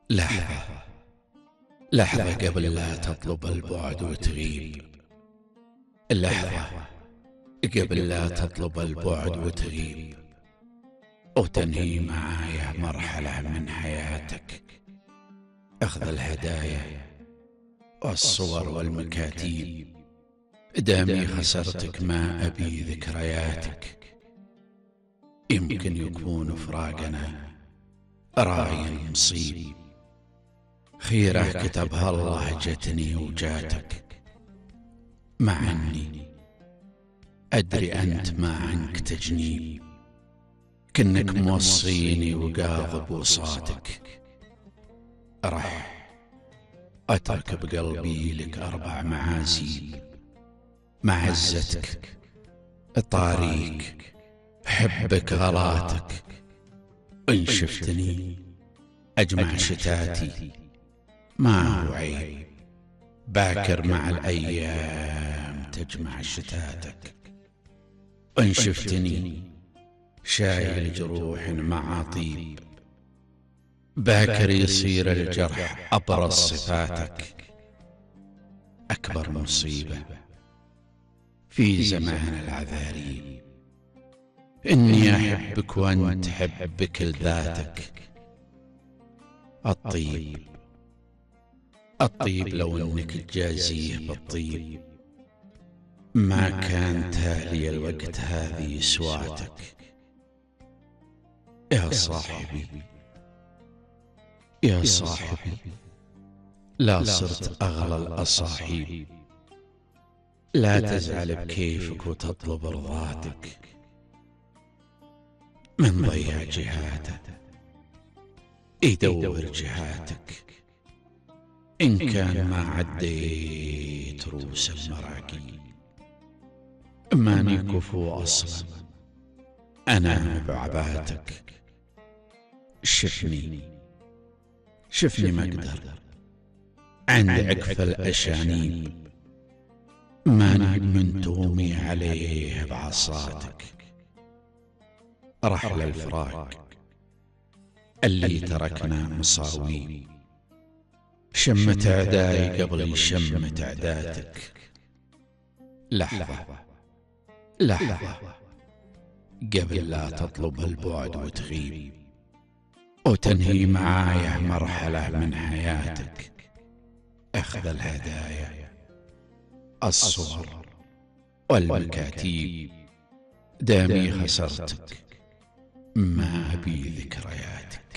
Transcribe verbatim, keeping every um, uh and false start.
لحظة لحظة قبل لا تطلب البعد وتغيب. لحظة قبل لا تطلب البعد وتغيب وتنهي معايا مرحلة من حياتك. أخذ الهدايا والصور والمكاتيب، دامي خسرتك ما أبي ذكرياتك. يمكن يكون فراقنا راي مصيب، خيرة كتبها الله جتني وجاتك. مع أني أدري أنت ما عنك تجنيب، كنك موصيني وقاضب وصاتك. رح أترك بقلبي لك أربع معازيب، معزتك، طاريك، حبك، غلاتك. إن شفتني أجمع شتاتي، ما هو عيب، باكر مع الأيام تجمع شتاتك. إن شفتني شايل جروح مع طيب، باكر يصير الجرح أبرز صفاتك. أكبر مصيبة في زمان العذاريب إني أحبك وأنت حبك لذاتك. الطيب الطيب لو أنك تجازيه بالطيب، ما كان تالي الوقت هذه سواتك. يا صاحبي يا صاحبي، لا صرت أغلى الأصاحيب. لا تزعل بكيفك وتطلب رضاتك من ضيع جهاته، يدور جهاتك. إن كان ما عديت روس المراقي، ماني كفو أصلا أنا بعباتك. شفني شفني ما أقدر عند عكف الأشانيب، ماني من تومي عليه بعصاتك. رحل الفراق اللي تركنا مصاوي، شمت أعدائي قبل شمت أعداتك. لحظة لحظة قبل لا تطلب البعد وتغيب وتنهي معايا مرحلة من حياتك. أخذ الهدايا الصور والمكاتيب، دامي خسرتك ما أبي ذكرياتك.